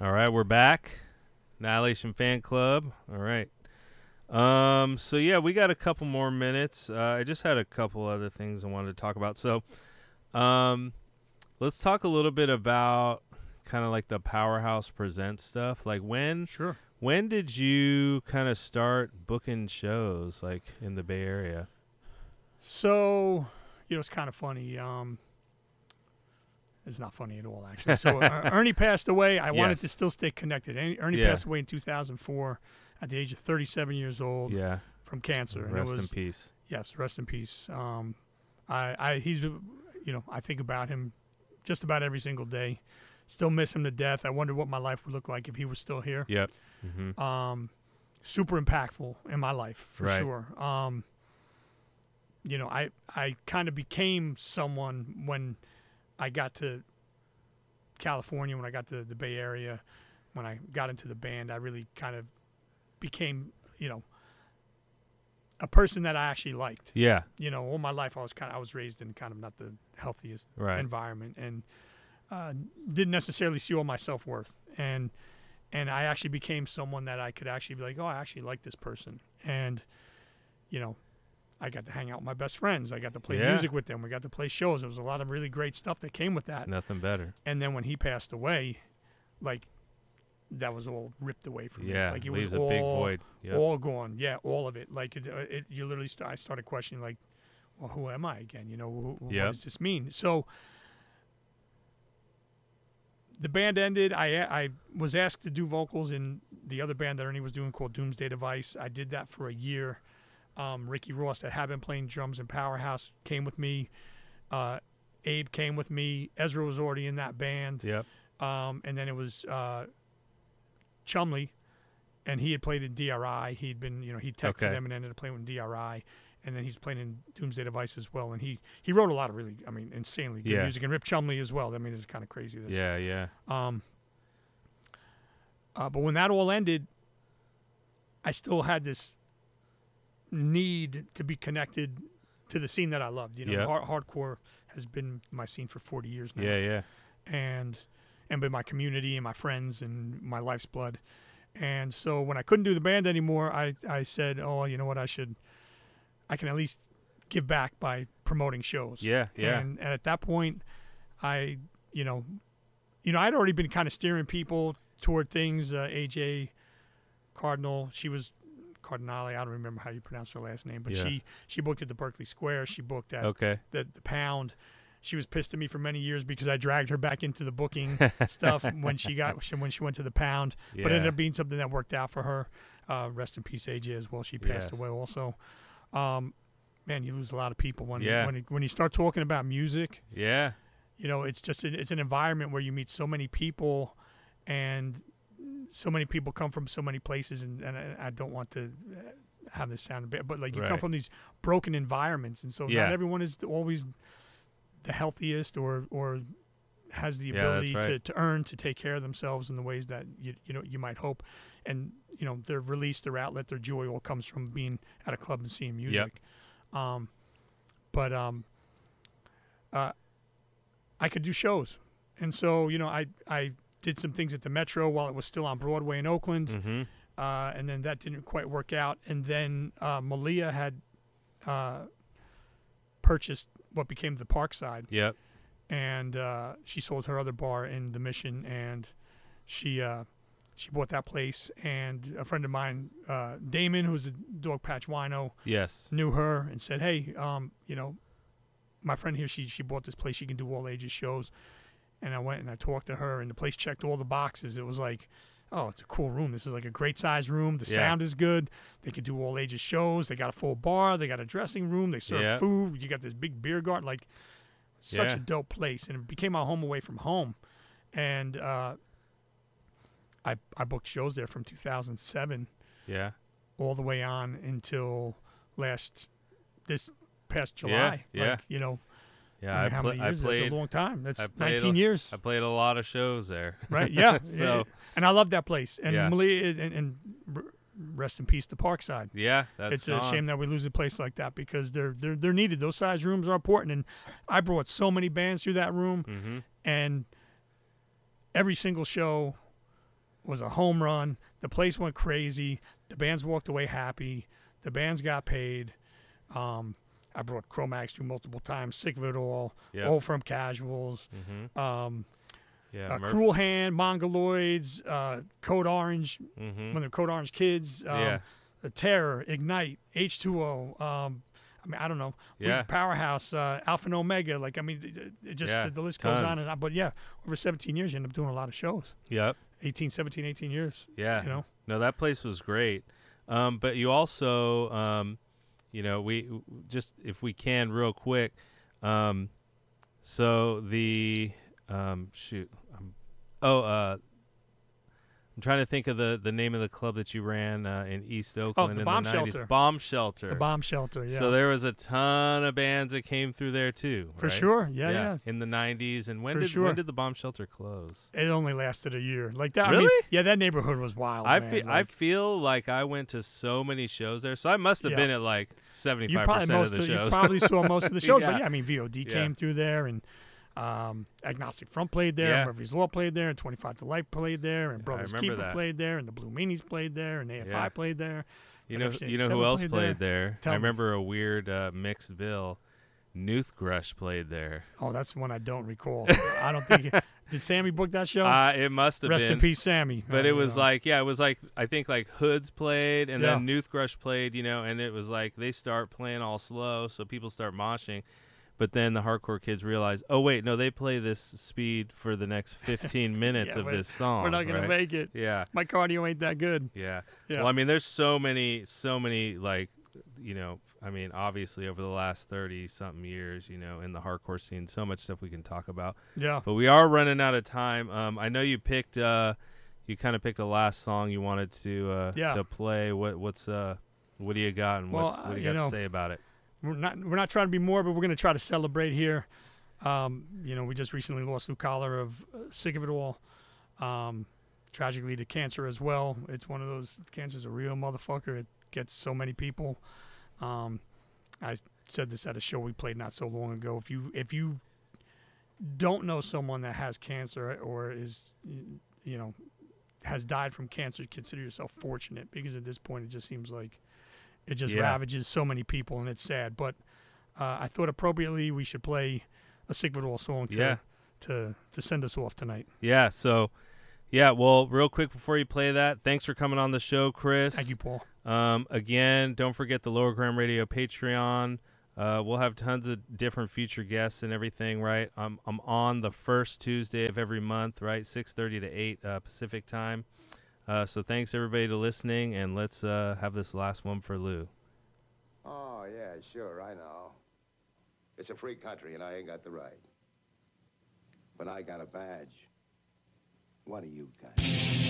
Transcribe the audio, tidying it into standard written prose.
All right, we're back. Annihilation Fan Club. All right. So yeah, we got a couple more minutes. I just had a couple other things I wanted to talk about. So, let's talk a little bit about kind of like the Powerhouse Presents stuff. Like Sure. when did you kind of start booking shows like in the Bay Area? So, it's kind of funny. It's not funny at all, actually. So Ernie passed away. I wanted to still stay connected. Ernie passed away in 2004 at the age of 37 years old from cancer. Rest in peace. Yes, rest in peace. He's, I think about him just about every single day. Still miss him to death. I wonder what my life would look like if he was still here. Yep. Mm-hmm. Super impactful in my life, for sure. I kind of became someone when I got to California, when I got to the Bay Area, when I got into the band. I really kind of became, a person that I actually liked. Yeah. All my life I was raised in kind of not the healthiest environment, and didn't necessarily see all my self-worth. And I actually became someone that I could actually be like, oh, I actually like this person. And, I got to hang out with my best friends. I got to play music with them. We got to play shows. There was a lot of really great stuff that came with that. It's nothing better. And then when he passed away, like, that was all ripped away from me. Like, it was a big void. All gone. Yeah, all of it. Like, you literally I started questioning, like, well, who am I again? What does this mean? So the band ended. I was asked to do vocals in the other band that Ernie was doing called Doomsday Device. I did that for a year. Ricky Ross, that had been playing drums in Powerhouse, came with me. Abe came with me. Ezra was already in that band. Yep. And then it was Chumley, and he had played in DRI. He'd been, he tech for them and ended up playing with DRI. And then he's playing in Doomsday Device as well. And he wrote a lot of really, insanely good music. And Rip Chumley as well. It's kind of crazy. But when that all ended, I still had this need to be connected to the scene that I loved. Hardcore has been my scene for 40 years now. Yeah. And been my community and my friends and my life's blood. And so when I couldn't do the band anymore, I said, oh, you know what, I can at least give back by promoting shows. Yeah. And at that point, I'd already been kind of steering people toward things. AJ Cardinal, she was Cardinale, I don't remember how you pronounce her last name, but she booked at the Berkeley Square. She booked at the Pound. She was pissed at me for many years because I dragged her back into the booking stuff when she went to the Pound. But it ended up being something that worked out for her. Rest in peace, AJ, as well. She passed away also. Man, you lose a lot of people when you start talking about music. Yeah. It's an environment where you meet so many people, and so many people come from so many places, and I don't want to have this sound bad, but like you come from these broken environments, and so not everyone is always the healthiest or has the ability to earn to take care of themselves in the ways that you might hope, and their release, their outlet, their joy all comes from being at a club and seeing music. But I could do shows, and so I did some things at the Metro while it was still on Broadway in Oakland, and then that didn't quite work out. And then Malia had purchased what became the Parkside. Yep. And she sold her other bar in the Mission, and she bought that place. And a friend of mine, Damon, who's a Dog Patch Wino, knew her and said, "Hey, my friend here, she bought this place. She can do all ages shows." And I went and I talked to her, and the place checked all the boxes. It was like, oh, it's a cool room. This is like a great size room. The sound is good. They could do all ages shows. They got a full bar. They got a dressing room. They serve food. You got this big beer garden. Like, such a dope place. And it became our home away from home. And I booked shows there from 2007 all the way on until this past July. Yeah, how many years? That's a long time. That's 19 years. I played a lot of shows there. Right, yeah. And I love that place. And Yeah. Malia, and rest in peace, the Parkside. Yeah, It's a shame that we lose a place like that because they're needed. Those size rooms are important. And I brought so many bands through that room. Mm-hmm. And every single show, was a home run. The place went crazy. The bands walked away happy. The bands got paid. I brought Cro-Max through multiple times. Sick of It All. Yep. Old Firm Casuals. Yeah, Cruel Hand, Mongoloids, Code Orange, when they're Code Orange Kids, Terror, Ignite, H2O. I mean, I don't know. Powerhouse, Alpha and Omega. Like, I mean, it just the list goes on and on. But yeah, over 17 years, you end up doing a lot of shows. Yep. 17, 18 years. Yeah. You know? No, that place was great. But you also, we just, if we can, real quick. So the, I'm trying to think of the name of the club that you ran in East Oakland in the 90s. Shelter. Bomb Shelter. The Bomb Shelter, yeah. So there was a ton of bands that came through there too. For right? sure, yeah. In the 90s. And when did the Bomb Shelter close? It only lasted a year. Like that. Really? I mean, yeah, that neighborhood was wild. I feel like I went to so many shows there, so I must have been at like 75% of the shows. You probably saw most of the shows, Yeah. but yeah, I mean, VOD came through there, and Agnostic Front played there, and Murphy's Law played there, and 25 to Life played there, and Brothers Keeper played there, and the Blue Meanies played there, and AFI played there. You know who else played there? I remember a weird mixed bill. Noothgrush played there. Oh, that's one I don't recall. I don't think did Sammy book that show? It must have been. Rest in peace, Sammy. But it was like I think like Hoods played, and then Noothgrush played, and it was like they start playing all slow, so people start moshing. But then the hardcore kids realize, oh, wait, no, they play this speed for the next 15 minutes of this song. We're not going to make it. Yeah. My cardio ain't that good. Yeah. Well, I mean, there's so many, like, I mean, obviously over the last 30-something years, in the hardcore scene, so much stuff we can talk about. Yeah. But we are running out of time. I know you picked, you kind of picked a last song you wanted to play. What do you got, and what do you got to say about it? We're not trying to be morbid. We're going to try to celebrate here. We just recently lost Lou Collar of Sick of It All. Tragically to cancer as well. It's one of those, cancer's a real motherfucker. It gets so many people. I said this at a show we played not so long ago. If you don't know someone that has cancer or is, has died from cancer, consider yourself fortunate, because at this point it just seems like it just ravages so many people, and it's sad. But I thought appropriately we should play a Sick of It All song to send us off tonight. Yeah, so, well, real quick before you play that, thanks for coming on the show, Chris. Thank you, Paul. Again, don't forget the Lower Ground Radio Patreon. We'll have tons of different future guests and everything, right? I'm on the first Tuesday of every month, right, 6:30 to 8 Pacific time. So thanks, everybody, to listening, and let's have this last one for Lou. Oh, yeah, sure, I know. It's a free country, and I ain't got the right. But I got a badge. What do you got?